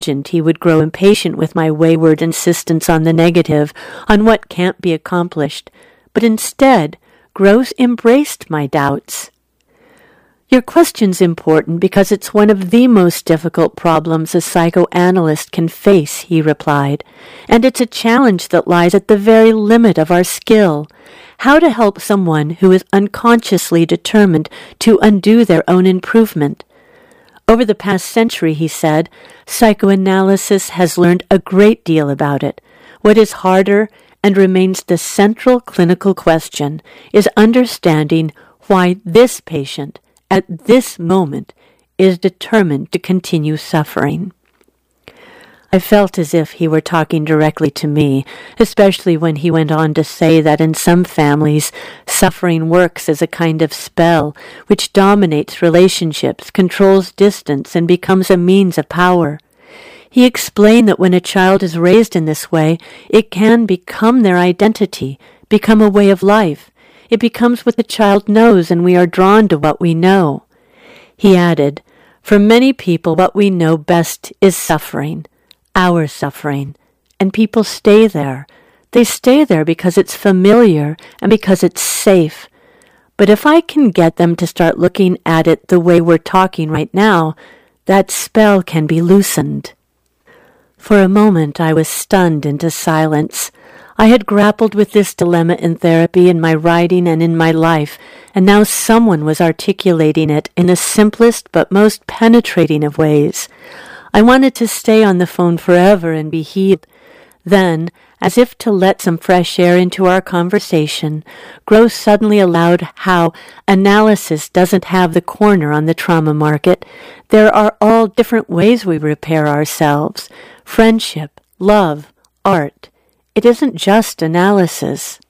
He would grow impatient with my wayward insistence on the negative, on what can't be accomplished, but instead, Gross embraced my doubts. Your question's important because it's one of the most difficult problems a psychoanalyst can face, he replied, and it's a challenge that lies at the very limit of our skill. How to help someone who is unconsciously determined to undo their own improvement. Over the past century, he said, psychoanalysis has learned a great deal about it. What is harder and remains the central clinical question is understanding why this patient, at this moment, is determined to continue suffering. I felt as if he were talking directly to me, especially when he went on to say that in some families, suffering works as a kind of spell which dominates relationships, controls distance, and becomes a means of power. He explained that when a child is raised in this way, it can become their identity, become a way of life. It becomes what the child knows, and we are drawn to what we know. He added, for many people, what we know best is suffering. Our suffering, and people stay there. They stay there because it's familiar and because it's safe. But if I can get them to start looking at it the way we're talking right now, that spell can be loosened. For a moment I was stunned into silence. I had grappled with this dilemma in therapy, in my writing, and in my life, and now someone was articulating it in the simplest but most penetrating of ways. I wanted to stay on the phone forever and be healed. Then, as if to let some fresh air into our conversation, Gross suddenly allowed how analysis doesn't have the corner on the trauma market. There are all different ways we repair ourselves. Friendship, love, art. It isn't just analysis.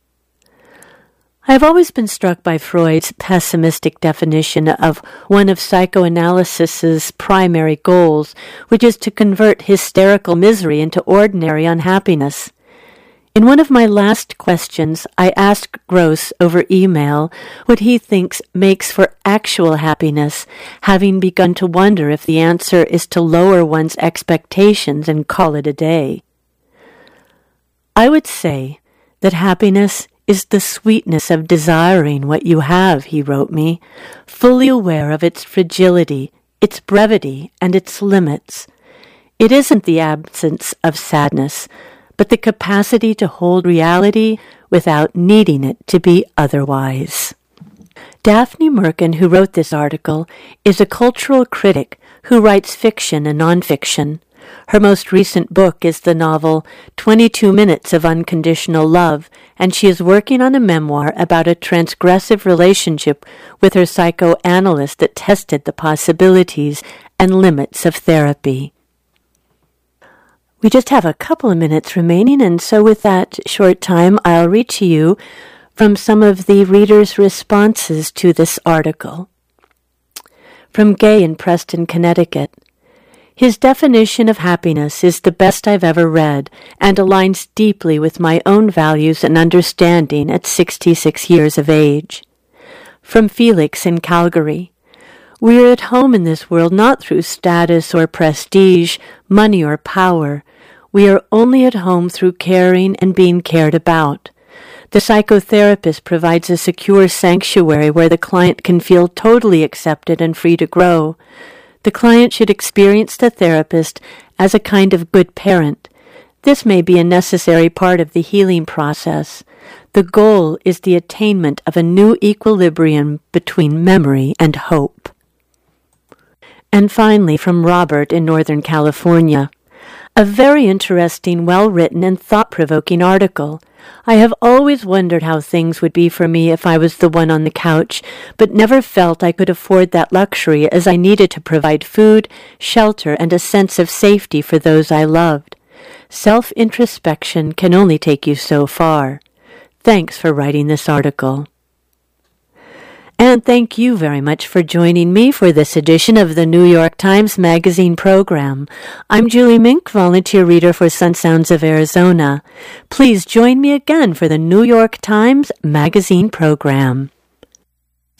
I have always been struck by Freud's pessimistic definition of one of psychoanalysis's primary goals, which is to convert hysterical misery into ordinary unhappiness. In one of my last questions, I asked Gross over email what he thinks makes for actual happiness, having begun to wonder if the answer is to lower one's expectations and call it a day. I would say that happiness is the sweetness of desiring what you have, he wrote me, fully aware of its fragility, its brevity, and its limits. It isn't the absence of sadness, but the capacity to hold reality without needing it to be otherwise. Daphne Merkin, who wrote this article, is a cultural critic who writes fiction and nonfiction. Her most recent book is the novel 22 Minutes of Unconditional Love, and she is working on a memoir about a transgressive relationship with her psychoanalyst that tested the possibilities and limits of therapy. We just have a couple of minutes remaining, and so with that short time, I'll read to you from some of the readers' responses to this article. From Gay in Preston, Connecticut. His definition of happiness is the best I've ever read and aligns deeply with my own values and understanding at 66 years of age. From Felix in Calgary. We're at home in this world not through status or prestige, money or power. We are only at home through caring and being cared about. The psychotherapist provides a secure sanctuary where the client can feel totally accepted and free to grow. The client should experience the therapist as a kind of good parent. This may be a necessary part of the healing process. The goal is the attainment of a new equilibrium between memory and hope. And finally, from Robert in Northern California. A very interesting, well-written, and thought-provoking article. I have always wondered how things would be for me if I was the one on the couch, but never felt I could afford that luxury as I needed to provide food, shelter, and a sense of safety for those I loved. Self-introspection can only take you so far. Thanks for writing this article. And thank you very much for joining me for this edition of the New York Times Magazine program. I'm Julie Mink, volunteer reader for Sun Sounds of Arizona. Please join me again for the New York Times Magazine program.